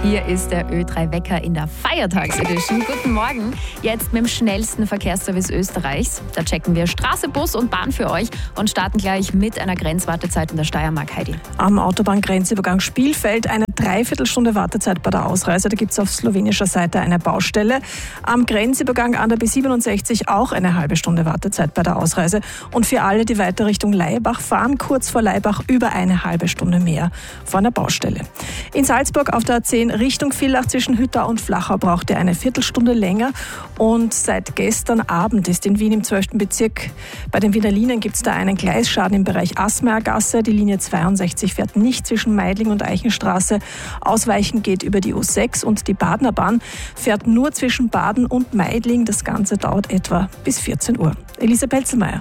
Hier ist der Ö3-Wecker in der Feiertagsedition. Guten Morgen. Jetzt mit dem schnellsten Verkehrsservice Österreichs. Da checken wir Straße, Bus und Bahn für euch und starten gleich mit einer Grenzwartezeit in der Steiermark. Heidi. Am Autobahngrenzübergang Spielfeld eine Dreiviertelstunde Wartezeit bei der Ausreise. Da gibt es auf slowenischer Seite eine Baustelle. Am Grenzübergang an der B67 auch eine halbe Stunde Wartezeit bei der Ausreise. Und für alle, die weiter Richtung Laibach fahren, kurz vor Laibach über eine halbe Stunde mehr vor einer Baustelle. In Salzburg auf der A10 Richtung Villach zwischen Hüttau und Flachau braucht ihr eine Viertelstunde länger. Und seit gestern Abend ist in Wien im 12. Bezirk bei den Wiener Linien gibt es da einen Gleisschaden im Bereich Asmeergasse. Die Linie 62 fährt nicht zwischen Meidling und Eichenstraße. Ausweichen geht über die U6 und die Badener Bahn fährt nur zwischen Baden und Meidling. Das Ganze dauert etwa bis 14 Uhr. Elise Pelzelmeier.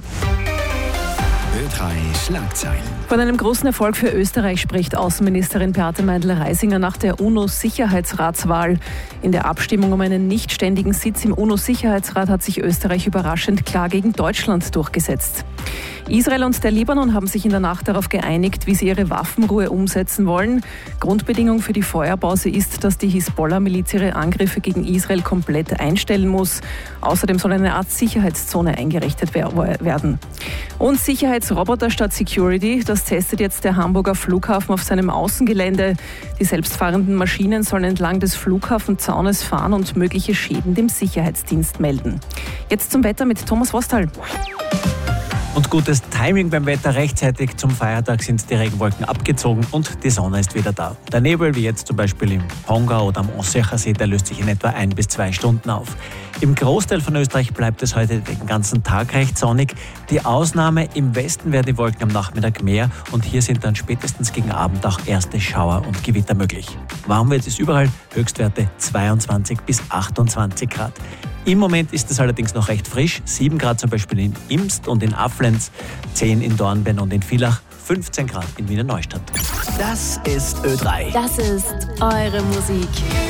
Ö3 Schlagzeilen. Von einem großen Erfolg für Österreich spricht Außenministerin Beate Meindl-Reisinger nach der UNO-Sicherheitsratswahl. In der Abstimmung um einen nichtständigen Sitz im UNO-Sicherheitsrat hat sich Österreich überraschend klar gegen Deutschland durchgesetzt. Israel und der Libanon haben sich in der Nacht darauf geeinigt, wie sie ihre Waffenruhe umsetzen wollen. Grundbedingung für die Feuerpause ist, dass die Hisbollah-Miliz ihre Angriffe gegen Israel komplett einstellen muss. Außerdem soll eine Art Sicherheitszone eingerichtet werden. Und Sicherheitsroboter statt Security, das testet jetzt der Hamburger Flughafen auf seinem Außengelände. Die selbstfahrenden Maschinen sollen entlang des Flughafenzaunes fahren und mögliche Schäden dem Sicherheitsdienst melden. Jetzt zum Wetter mit Thomas Wostal. Und gutes Timing beim Wetter. Rechtzeitig zum Feiertag sind die Regenwolken abgezogen und die Sonne ist wieder da. Der Nebel, wie jetzt zum Beispiel im Pongau oder am Ossecher See, der löst sich in etwa 1 bis 2 Stunden auf. Im Großteil von Österreich bleibt es heute den ganzen Tag recht sonnig. Die Ausnahme, im Westen werden die Wolken am Nachmittag mehr und hier sind dann spätestens gegen Abend auch erste Schauer und Gewitter möglich. Warm wird es überall, Höchstwerte 22 bis 28 Grad. Im Moment ist es allerdings noch recht frisch, 7 Grad zum Beispiel in Imst und in Afflenz, 10 in Dornbirn und in Villach, 15 Grad in Wiener Neustadt. Das ist Ö3. Das ist eure Musik.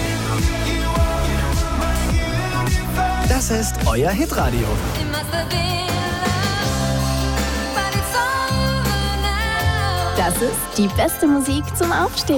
Das ist euer Hitradio. Das ist die beste Musik zum Aufstehen.